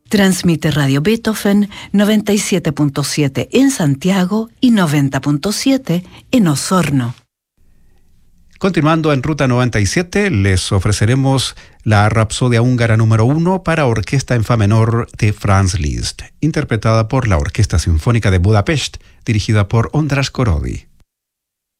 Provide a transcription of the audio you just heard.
Transmite Radio Beethoven 97.7 en Santiago y 90.7 en Osorno. Continuando en Ruta 97, les ofreceremos la Rapsodia húngara número 1 para orquesta en fa menor de Franz Liszt, interpretada por la Orquesta Sinfónica de Budapest, dirigida por Ondráš Korody.